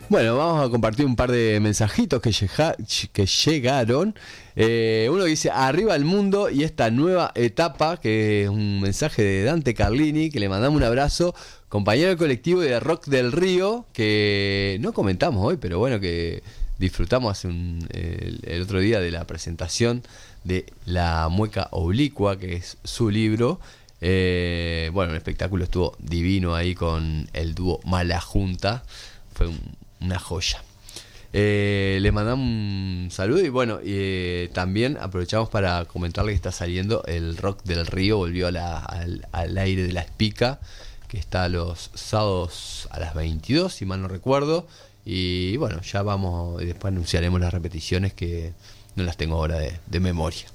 Bueno, vamos a compartir un par de mensajitos que llegaron. Uno dice, arriba el mundo y esta nueva etapa, que es un mensaje de Dante Carlini, que le mandamos un abrazo, compañero del colectivo de Rock del Río, que no comentamos hoy, pero bueno, que disfrutamos el otro día de la presentación de La Mueca Oblicua, que es su libro. Bueno, el espectáculo estuvo divino ahí con el dúo Mala Junta. Fue una joya. Le mandamos un saludo y bueno, también aprovechamos para comentarle que está saliendo el Rock del Río, volvió al aire de La Espica, que está los sábados a las 22, si mal no recuerdo. Y bueno, ya vamos, y después anunciaremos las repeticiones, que no las tengo ahora de memoria.